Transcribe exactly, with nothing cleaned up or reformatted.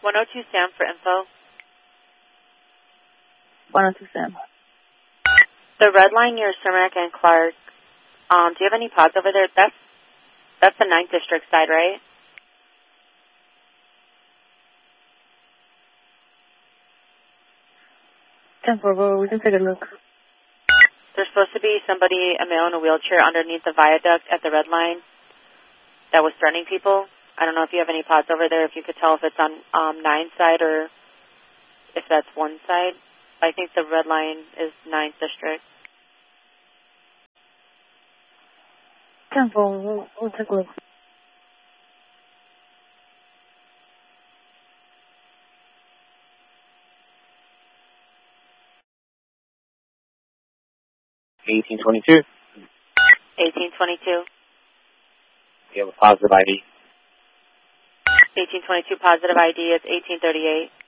one oh two Sam for info. one oh two Sam. The red line near Cermak and Clark, um, do you have any pods over there? That's, that's the ninth District side, right? ten four, we can take a look. There's supposed to be somebody, a male in a wheelchair, underneath the viaduct at the red line that was threatening people. I don't know if you have any pods over there, if you could tell if it's on um, nine side or if that's one side. I think the red line is ninth District. ten four, we'll, we'll take a look. eighteen twenty-two. eighteen twenty-two. You have a positive I D. eighteen twenty-two positive I D is eighteen thirty-eight.